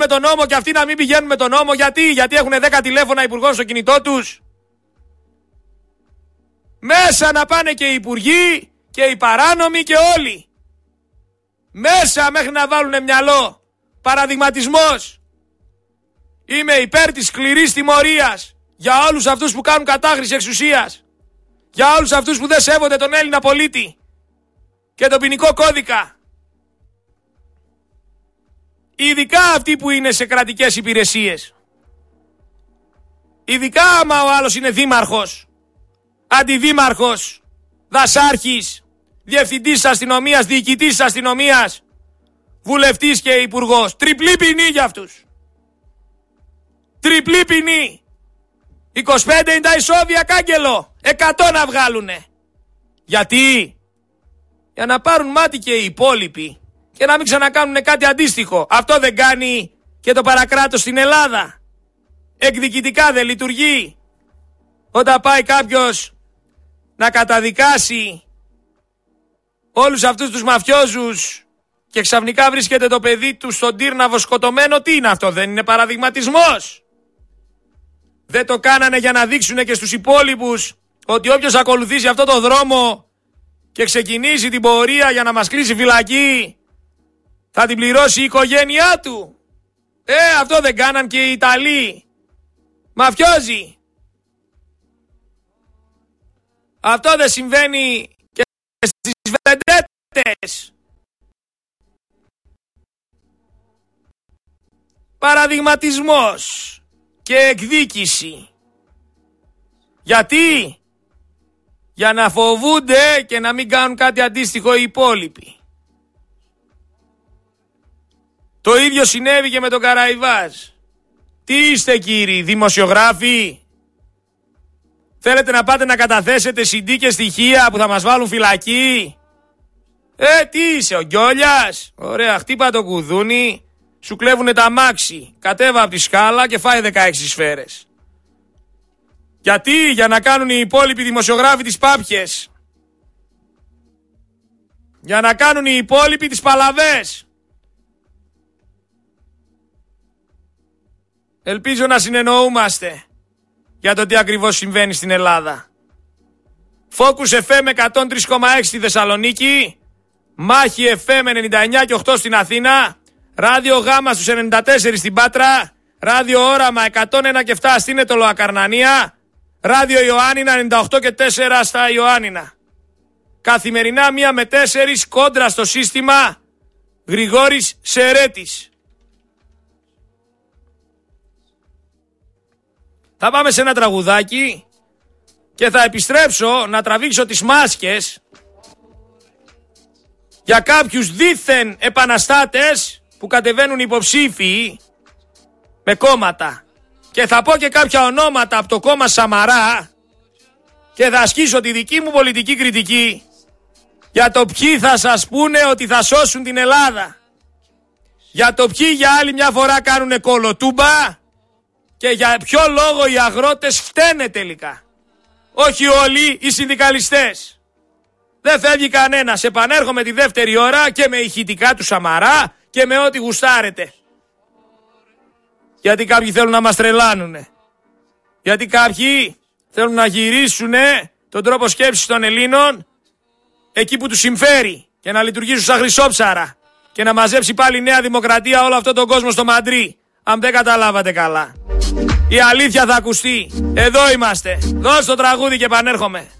με τον νόμο και αυτοί να μην πηγαίνουν με τον νόμο. Γιατί έχουν 10 τηλέφωνα υπουργών στο κινητό τους. Μέσα να πάνε και οι υπουργοί και οι παράνομοι και όλοι. Μέσα μέχρι να βάλουν μυαλό. Παραδειγματισμός. Είμαι υπέρ της σκληρής τιμωρίας για όλους αυτούς που κάνουν κατάχρηση εξουσίας. Για όλους αυτούς που δεν σέβονται τον Έλληνα πολίτη και τον ποινικό κώδικα. Ειδικά αυτοί που είναι σε κρατικές υπηρεσίες. Ειδικά άμα ο άλλος είναι δήμαρχος, αντιδήμαρχος, δασάρχης, διευθυντής της αστυνομίας, διοικητής της αστυνομίας, βουλευτής και υπουργός. Τριπλή ποινή για αυτούς. Τριπλή ποινή. 25 είναι τα εισόδια, κάγκελο. 100 να βγάλουνε. Γιατί? Για να πάρουν μάτι και οι υπόλοιποι και να μην ξανακάνουν κάτι αντίστοιχο. Αυτό δεν κάνει και το παρακράτος στην Ελλάδα. Εκδικητικά δεν λειτουργεί. Όταν πάει κάποιος να καταδικάσει όλους αυτούς τους μαφιόζους και ξαφνικά βρίσκεται το παιδί του στον Τύρναβο σκοτωμένο, τι είναι αυτό? Δεν είναι παραδειγματισμός? Δεν το κάνανε για να δείξουν και στους υπόλοιπους ότι όποιος ακολουθήσει αυτό το δρόμο και ξεκινήσει την πορεία για να μας κλείσει φυλακή θα την πληρώσει η οικογένειά του? Αυτό δεν κάναν και οι Ιταλοί μαφιόζοι? Αυτό δεν συμβαίνει και στις βεντέτες? Παραδειγματισμός και εκδίκηση. Γιατί? Για να φοβούνται και να μην κάνουν κάτι αντίστοιχο οι υπόλοιποι. Το ίδιο συνέβη και με τον Καραϊβάζ. Τι είστε κύριοι, δημοσιογράφοι? Θέλετε να πάτε να καταθέσετε CD και στοιχεία που θα μας βάλουν φυλακή? Τι είσαι, ο Γκιόλιας? Ωραία, χτύπα το κουδούνι, σου κλέβουνε τα μάξι, κατέβα από τη σκάλα και φάει 16 σφαίρες. Γιατί? Για να κάνουν οι υπόλοιποι δημοσιογράφοι τις πάπιες. Για να κάνουν οι υπόλοιποι τις παλαβές. Ελπίζω να συνεννοούμαστε για το τι ακριβώς συμβαίνει στην Ελλάδα. Focus FM 103,6 στη Θεσσαλονίκη, Μάχη FM 99 και 8 στην Αθήνα, Ράδιο Γάμα στους 94 στην Πάτρα, Ράδιο Όραμα 101 και 7 στην Ετωλοακαρνανία, Ράδιο Ιωάννινα 98 και 4 στα Ιωάννινα. Καθημερινά 1 με 4 κόντρα στο σύστημα Γρηγόρης Σερέτης. Θα πάμε σε ένα τραγουδάκι και θα επιστρέψω να τραβήξω τις μάσκες για κάποιους δήθεν επαναστάτες που κατεβαίνουν υποψήφιοι με κόμματα. Και θα πω και κάποια ονόματα από το κόμμα Σαμαρά και θα ασκήσω τη δική μου πολιτική κριτική για το ποιοι θα σας πούνε ότι θα σώσουν την Ελλάδα. Για το ποιοι για άλλη μια φορά κάνουνε κολοτούμπα και για ποιο λόγο οι αγρότες φταίνε τελικά. Όχι όλοι οι συνδικαλιστές. Δεν φεύγει κανένας. Επανέρχομαι τη δεύτερη ώρα και με ηχητικά του Σαμαρά και με ό,τι γουστάρετε. Γιατί κάποιοι θέλουν να μας τρελάνουνε. Γιατί κάποιοι θέλουν να γυρίσουνε τον τρόπο σκέψης των Ελλήνων εκεί που τους συμφέρει και να λειτουργήσουν σαν χρυσόψαρα και να μαζέψει πάλι η Νέα Δημοκρατία όλο αυτόν τον κόσμο στο Μαντρί. Αν δεν καταλάβατε καλά. Η αλήθεια θα ακουστεί. Εδώ είμαστε. Δώσ' το τραγούδι και επανέρχομαι.